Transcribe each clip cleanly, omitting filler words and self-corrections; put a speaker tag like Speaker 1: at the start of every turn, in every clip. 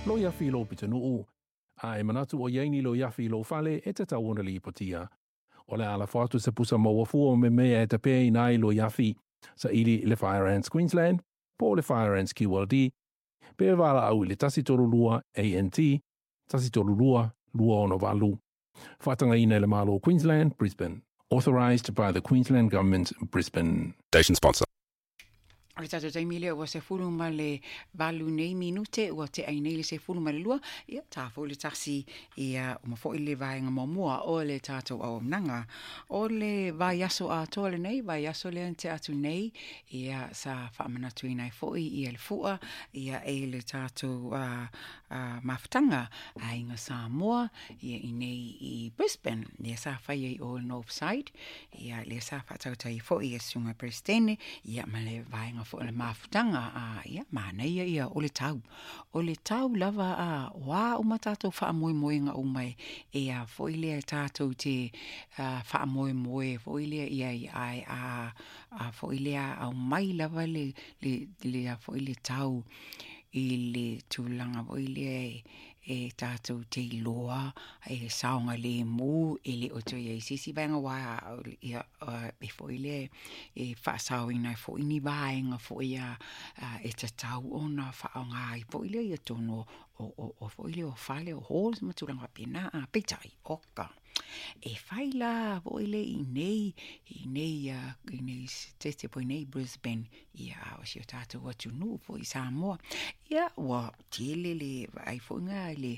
Speaker 1: Lo yafi lo pitanuu. A manatu o yaini lo yafi lo fale e te tawana li potia. O le ala fatu se pusa mawafua me mea e te pei nai lo yafi sa ili le Fire Ants Queensland, po le Fire Ants QLD, pe wala au le tasi tolu lua ANT, tasi tolu lua, lua ono walu. Whatanga ina le malo Queensland, Brisbane. Authorised by the Queensland Government, Brisbane.
Speaker 2: Station sponsor.
Speaker 3: O tato taimi lea ua se fulu ma le valu nei minute ua te ai nei le se fulu ma le lua ia tafo le tasi ia uma fo le vaenga mamua o le tato au nanga o le vai aso a tole nei vai aso le ante atu nei ia sa whaamanatu i nai foi ia le fua ia e le tato maftanga a inga Samoa ia i nei i Brisbane ia sa whai o Northside ia le sa whatautai foi ia sunga Prestene ia ma le vaenga fo le mafutanga ia mana ia o le tau lava wa o matato fa moi nga o mai ia fo ile tato te fa moi fo ile ia ai fo ile au mai lava le fo ile tau ile tulanga fo ile e tātou te loa e saonga le mu ele o to ye sisi banga wa ia e fo ile e fa sao ina fo ini vaenga fo ia e te tau ona fa nga i fo ile ia tono o fo ile o fale o holes matulanga pena a pitai oka e faila fo ile i nei tete po nei Brisbane ia o si tātou atu nu fo i Samoa ia wa tele ai fo nga le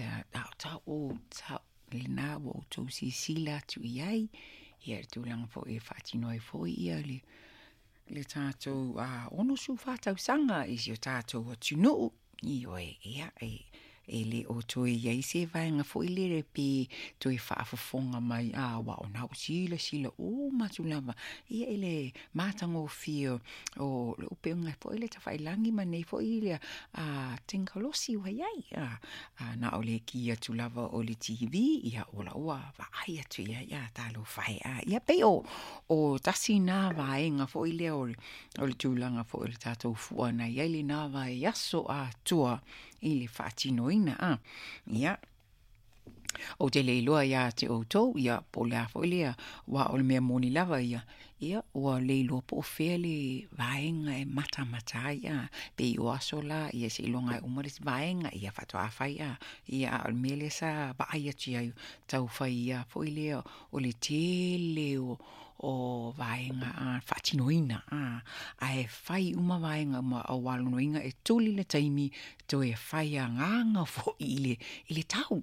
Speaker 3: tau le na wo to si sila tu iai ia tu lang fo e fatino e fo ia le tato ono su fatau sanga is yo tato what you know i oe ia ele o to iai se vaenga fo ile re pe to e fafofonga mai wa ona sila o matulava ia ele matango fio o le upenga fo ile ta failangi mane fo ile tinkalosi wa iai na ole kia tulava o le TV ia ola wa ai atu ia talo fai ia pe o tasina vaenga fo ile o le tulanga fo ile tato fu na ia le na va yaso tua ile fatino ia o te leiloa ia te outou ia po le afo ilea wa o le mea moni lava ia o leiloa po ofele vaenga e mata ia pe i o aso la ia se ilonga e umaris vaenga ia fatoa fai ia o mele sa vaia tia tau fai ia po ilea o le tele o vaenga fatinoina e fai uma vaenga ma o walonoinga e tuli le taimi to e fai nganga fo ile tau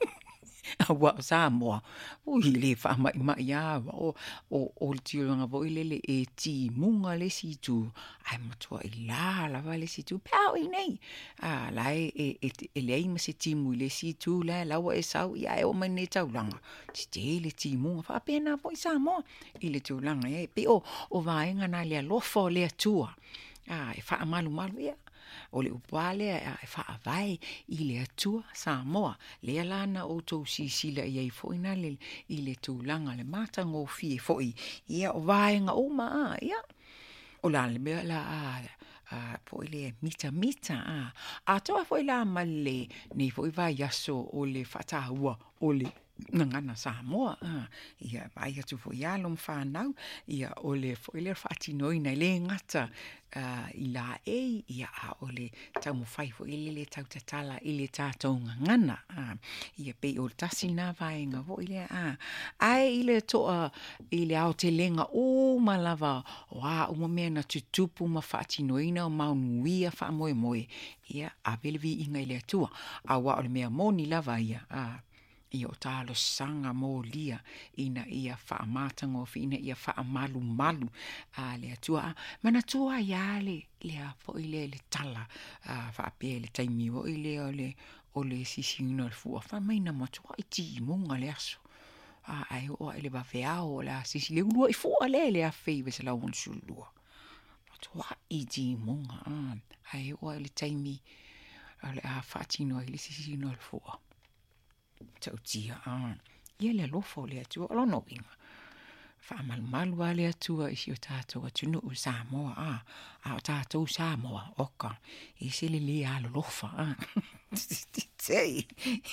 Speaker 3: wa Samoa o ile fa mai ya o tiolanga vo ile e ti munga le situ ai matua la va le situ pau nei la e le ai se ti mu le situ la wa e sau ia o mane taulanga ti le ti munga fa pena vo Samoa ile tiolanga e pe o vaenga na le lofo le tua e fa malu ia o le upale e wha vai i le atua Samoa le alana o tau sisila i foina le i le tūlanga le matango fie foi ia o vaenga o maa ia o la le mea la po le mita a toa foi la male ni foi vai aso o le fatahua o le ngana Samoa ia vai atu foi alom whanau ia o le foi le fatinoina le ngata i la ia o le tau mo fai fo ile le tau tatala ile tātou ngana ia pe o tasina vaenga vo ile ai ile toa ile au te lenga o malava wa uma mena tutupu ma fatinoina o maunuia fa moe ia a belvi inga ile tua a wa o le mea moni lava ia ia o talo sanga mo lia ina ia wha matango ina ia wha malu le atua mana tua ia le fo ile le tala wha pe le taimi o ile o le sisino le fua wha maina matua i ti munga le aso ai o ile ba veao la sisi le ulua i fua le a fei vese la un sulua matua i ti munga ai o ile taimi le a fatino ile sisino le fua tau tia ia le lofo le atua o lono inga fa malu ale atua isi o tātou atunu o Samoa o tātou Samoa oka i se le alo lofa Sei.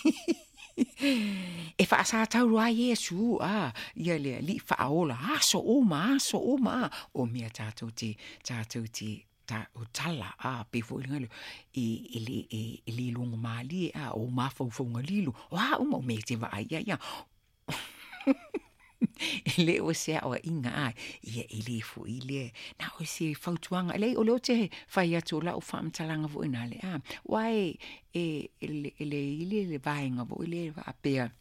Speaker 3: E whaasa tauru ai Iesu, ia le li whaola, aso oma, o mea tātou te o tala, pe fo ngalo, e li longa mali, o mawhauwhaunga lilo, o me te wa ia. Le o se o inga ai ia ele fo ile na o se fautuanga le o le te fai atu la o famtalanga vo ina le wai ele ile vainga vo ile va apea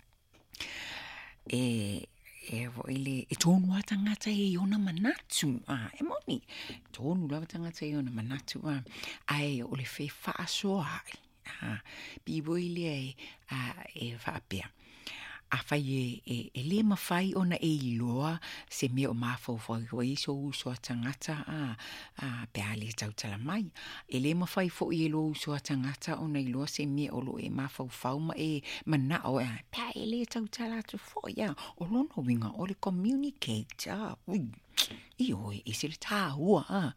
Speaker 3: vo ile tonu atangata ona manatu e moni tonu la tangata ona manatu ai o le fe fa so ai bi vo ile e va apea a fai e le mawhai ona e iloa se mea o mawhauwhai o iso uso a tangata pe a le tautala mai. E le mawhai fo i lo uso a tangata ona iloa se mea o lo e mawhauwhau ma e mana o pe a le tautala tu fo o lono winga o le communicate i oi e se le tā hua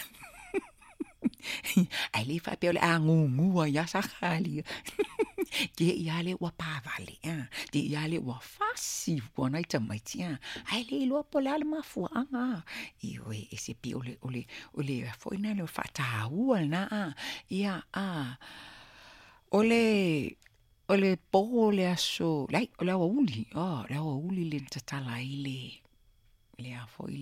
Speaker 3: ai le fa pe o le ngua ya sa khali ke yale wa pavale te yale wa fasi bona ita maitia ai le lo po le mafu i oi e se pe ole foi na le fata na ia ole po le aso lai ole wa uli le wa uli le tatala ile le a foi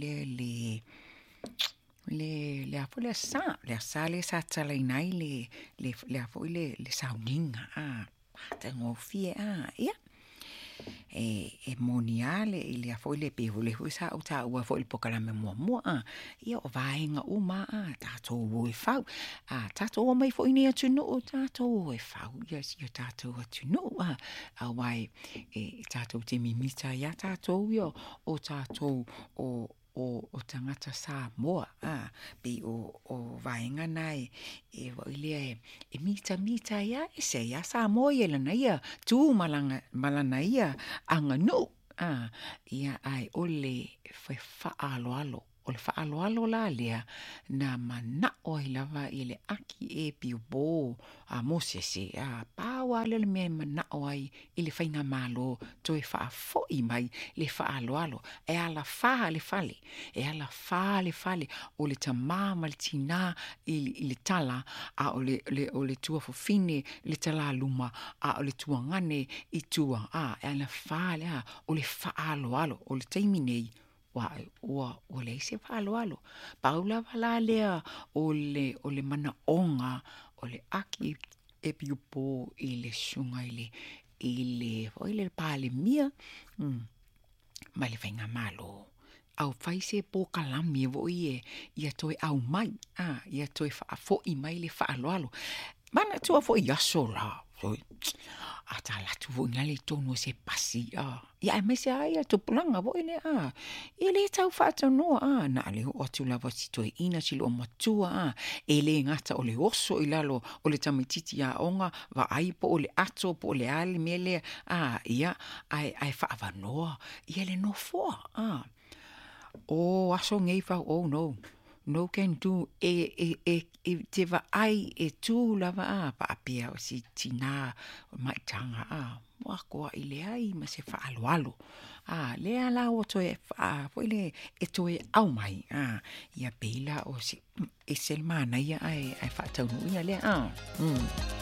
Speaker 3: le a foi le sa le sa tala inai le a foi le sauninga tengo fie ia e moniale ile a foi le pe le husa o ta o foi pokala me mo ia o vainga o ma tato o e fau tato o mai foi ni atu no tato o e fau yes you tato atu no a wai tato te mimita ya tato yo o tato o tangata sa moa pe o vainga nai e ile e mita ya e se ya sa moa ye lana ia tu malana ia anga no ia ai ole fa alo o le whaaloalo la lea na mana o i lava i le aki e piubo mosese pāua le mea mana o ai i le whainga malo to e whaafo i mai le whaaloalo e ala wha le fale o le tamama le tina i le tala o le tua fofine le tala luma o le tua ngane i tua e ala wha le o le whaaloalo o le taiminei o le se alo paula vala lea o le mana onga o le aki e piupo i le sunga o le pale mia ma le whainga malo au faise po kalami vo ia toi au mai ia toi fo i mai le alo mana tua fo ia sola ata la tu vo ngale tono se pasi ia me se ai to planga vo ile tau fa to no na le o tu la vo si to ina si lo matua ele ngata o le oso ilalo o le tamititi onga va ai po le ato po le ali mele ia ai fa va no ia le no fo aso ngei fa no can do te va ai tu lava pa apia o si tina mai tanga mo ko ile ai ma se fa alo le ala o to foi le to au mai ia pela o si e selmana ia ai fa tau ia le